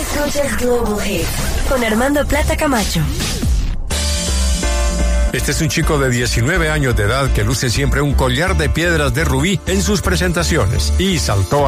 Escuchas Global Hits con Armando Plata Camacho. Este es un chico de 19 años de edad que luce siempre un collar de piedras de rubí en sus presentaciones y saltó